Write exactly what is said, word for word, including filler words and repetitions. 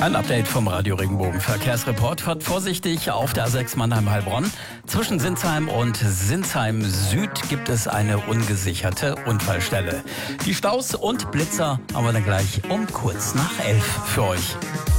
Ein Update vom Radio Regenbogen Verkehrsreport. Fahrt vorsichtig auf der A sechs Mannheim-Heilbronn. Zwischen Sinsheim und Sinsheim Süd gibt es eine ungesicherte Unfallstelle. Die Staus und Blitzer haben wir dann gleich um kurz nach elf für euch.